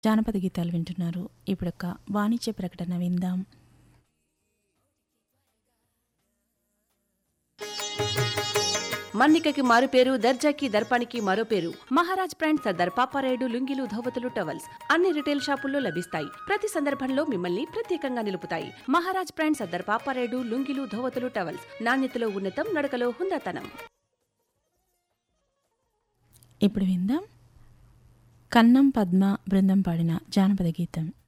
జానపద గీతాలు వింటున్నారు. ఇప్పుడొక వాణిజ్య ప్రకటన విందాం. మన్నికకి మారు పేరు, దర్జాకి దర్పానికి మరో పేరు. మహారాజ్ బ్రాండ్ సర్దార్ పాపారాయుడు లుంగీలు, ధోవతులు, టవల్స్ అన్ని రిటైల్ షాపుల్లో లభిస్తాయి. ప్రతి సందర్భంలో మిమ్మల్ని ప్రత్యేకంగా నిలుపుతాయి. మహారాజ్ బ్రాండ్ సర్దార్ పాపారాయుడు లుంగీలు, ధోవతులు, టవల్స్ నాణ్యతలో ఉన్నతం, నడకలో హుందాతనం. ఇప్పుడు విందాం. కన్నం పద్మ బృందం పాడిన జానపద గీతం.